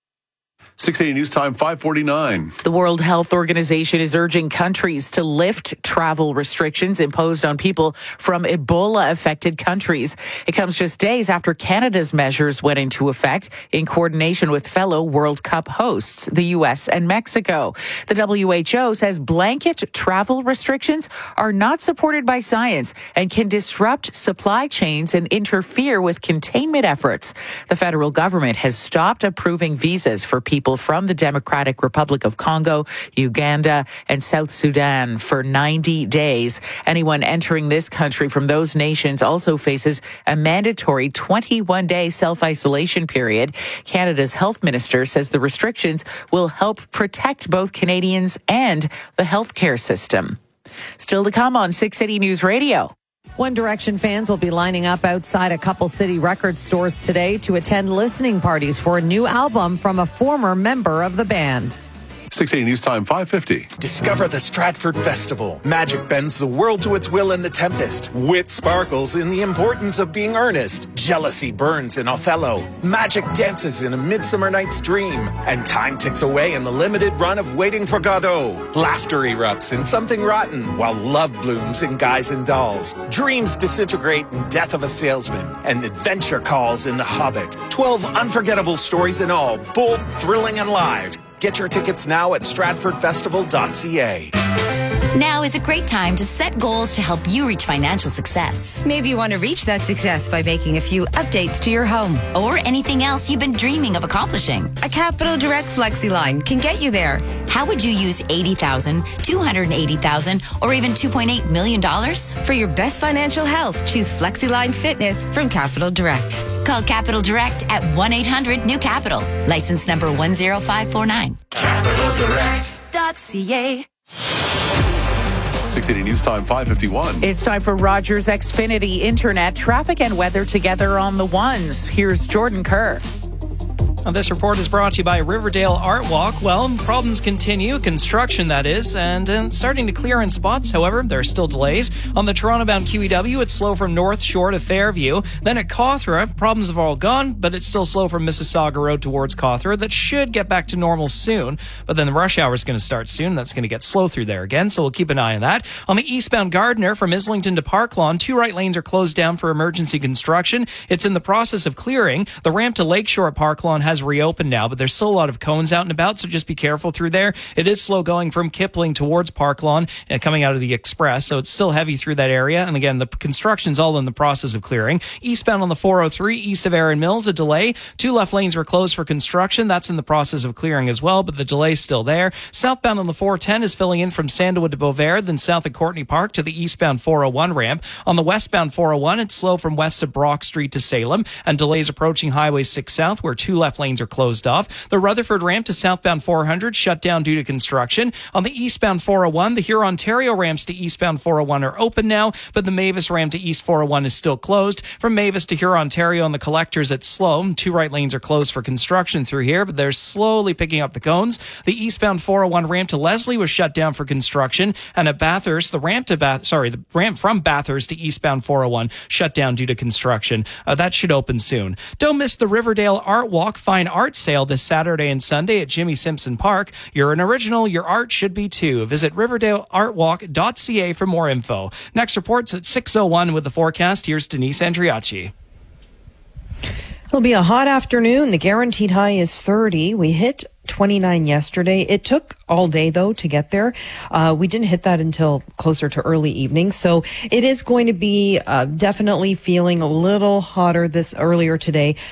six eighty News Time, five forty-nine. The World Health Organization is urging countries to lift travel restrictions imposed on people from Ebola-affected countries. It comes just days after Canada's measures went into effect in coordination with fellow World Cup hosts, the U S and Mexico. The W H O says blanket travel restrictions are not supported by science and can disrupt supply chains and interfere with containment efforts. The federal government has stopped approving visas for people from the Democratic Republic of Congo, Uganda, and South Sudan for ninety days. Anyone entering this country from those nations also faces a mandatory twenty-one day self-isolation period. Canada's health minister says the restrictions will help protect both Canadians and the healthcare system. Still to come on six eighty News Radio. One Direction fans will be lining up outside a couple city record stores today to attend listening parties for a new album from a former member of the band. six eighty News Time, five fifty. Discover the Stratford Festival. Magic bends the world to its will in The Tempest. Wit sparkles in the importance of being earnest. Jealousy burns in Othello. Magic dances in A Midsummer Night's Dream. And time ticks away in the limited run of Waiting for Godot. Laughter erupts in Something Rotten, while love blooms in Guys and Dolls. Dreams disintegrate in Death of a Salesman. And adventure calls in The Hobbit. Twelve unforgettable stories in all, bold, thrilling, and live. Get your tickets now at stratford festival dot c a. Now is a great time to set goals to help you reach financial success. Maybe you want to reach that success by making a few updates to your home. Or anything else you've been dreaming of accomplishing. A Capital Direct Flexi line can get you there. How would you use eighty thousand dollars, two hundred eighty thousand dollars, or even two point eight million dollars? For your best financial health, choose FlexiLine Fitness from Capital Direct. Call Capital Direct at one eight hundred new capital. License number one zero five four nine. capital direct dot c a. six eighty News Time, five fifty-one. It's time for Rogers Xfinity Internet traffic and weather together on the ones. Here's Jordan Kerr. Now, this report is brought to you by Riverdale Art Walk. Well, problems continue, construction that is, and uh, starting to clear in spots. However, there are still delays. On the Toronto-bound Q E W, it's slow from North Shore to Fairview. Then at Cawthra, problems have all gone, but it's still slow from Mississauga Road towards Cawthra. That should get back to normal soon, but then the rush hour is going to start soon. That's going to get slow through there again, so we'll keep an eye on that. On the eastbound Gardiner from Islington to Park Lawn, two right lanes are closed down for emergency construction. It's in the process of clearing. The ramp to Lakeshore at Park Lawn has reopened now, but there's still a lot of cones out and about, so just be careful through there. It is slow going from Kipling towards Park Lawn and coming out of the Express, so it's still heavy through that area. And again, the construction's all in the process of clearing. Eastbound on the four oh three, east of Erin Mills, a delay. Two left lanes were closed for construction. That's in the process of clearing as well, but the delay's still there. Southbound on the four ten is filling in from Sandalwood to Beauvais, then south of Courtney Park to the eastbound four oh one ramp. On the westbound four oh one, it's slow from west of Brock Street to Salem, and delays approaching Highway six South, where two left lanes are closed off. The Rutherford ramp to southbound four hundred shut down due to construction. On the eastbound four oh one, the Huron-Ontario ramps to eastbound four oh one are open now, but the Mavis ramp to east four oh one is still closed. From Mavis to Huron-Ontario on the collectors, it's slow. Two right lanes are closed for construction through here, but they're slowly picking up the cones. The eastbound four oh one ramp to Leslie was shut down for construction, and at Bathurst, the ramp to Bath, sorry, the ramp from Bathurst to eastbound four oh one shut down due to construction. Uh, that should open soon. Don't miss the Riverdale Art Walk Fine Art Sale this Saturday and Sunday at Jimmy Simpson Park. You're an original, your art should be too. Visit riverdale art walk dot c a for more info. Next report's at six oh one with the forecast. Here's Denise Andriacci. It'll be a hot afternoon. The guaranteed high is thirty. We hit twenty-nine yesterday. It took all day, though, to get there. Uh, we didn't hit that until closer to early evening. So it is going to be uh, definitely feeling a little hotter this earlier today.